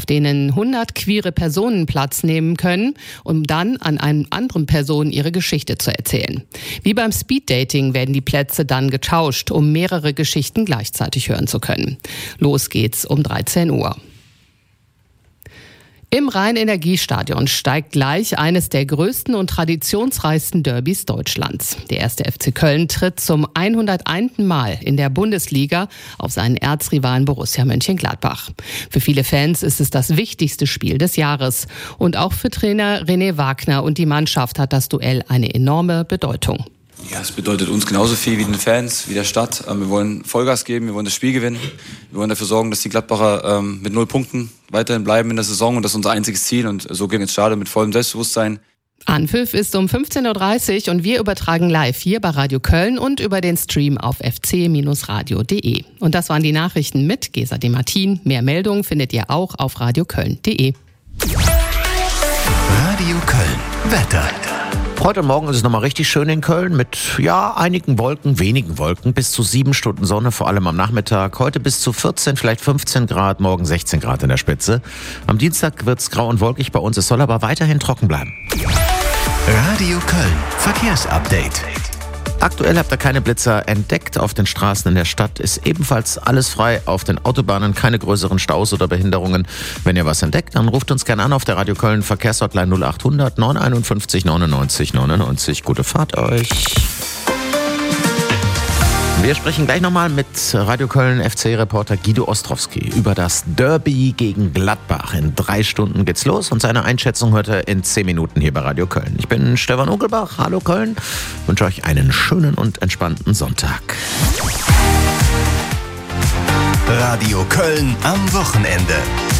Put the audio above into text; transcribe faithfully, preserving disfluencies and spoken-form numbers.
denen hundert queere Personen Platz nehmen können, um dann an einer anderen Person ihre Geschichte zu erzählen. Wie beim Speeddating werden die Plätze dann getauscht, um mehrere Geschichten gleichzeitig hören zu können. Los geht's um dreizehn Uhr. Im Rhein-Energiestadion steigt gleich eines der größten und traditionsreichsten Derbys Deutschlands. Der erste F C Köln tritt zum hunderteinten Mal in der Bundesliga auf seinen Erzrivalen Borussia Mönchengladbach. Für viele Fans ist es das wichtigste Spiel des Jahres. Und auch für Trainer René Wagner und die Mannschaft hat das Duell eine enorme Bedeutung. Ja, es bedeutet uns genauso viel wie den Fans, wie der Stadt. Wir wollen Vollgas geben, wir wollen das Spiel gewinnen. Wir wollen dafür sorgen, dass die Gladbacher ähm, mit null Punkten weiterhin bleiben in der Saison. Und das ist unser einziges Ziel. Und so gehen wir ins Stadion mit vollem Selbstbewusstsein. Anpfiff ist um fünfzehn Uhr dreißig und wir übertragen live hier bei Radio Köln und über den Stream auf f c radio punkt d e. Und das waren die Nachrichten mit Gesa de Martin. Mehr Meldungen findet ihr auch auf radio köln punkt d e. Radio Köln. Wetter. Heute Morgen ist es nochmal richtig schön in Köln mit, ja, einigen Wolken, wenigen Wolken, bis zu sieben Stunden Sonne, vor allem am Nachmittag. Heute bis zu vierzehn, vielleicht fünfzehn Grad, morgen sechzehn Grad in der Spitze. Am Dienstag wird's grau und wolkig bei uns, es soll aber weiterhin trocken bleiben. Radio Köln, Verkehrsupdate. Aktuell habt ihr keine Blitzer entdeckt. Auf den Straßen in der Stadt ist ebenfalls alles frei. Auf den Autobahnen keine größeren Staus oder Behinderungen. Wenn ihr was entdeckt, dann ruft uns gerne an auf der Radio Köln Verkehrshotline null achthundert neunhunderteinundfünfzig neunundneunzig neunundneunzig. Gute Fahrt euch. Wir sprechen gleich nochmal mit Radio Köln F C-Reporter Guido Ostrowski über das Derby gegen Gladbach. In drei Stunden geht's los und seine Einschätzung hört er in zehn Minuten hier bei Radio Köln. Ich bin Stefan Ugelbach, hallo Köln, wünsche euch einen schönen und entspannten Sonntag. Radio Köln am Wochenende.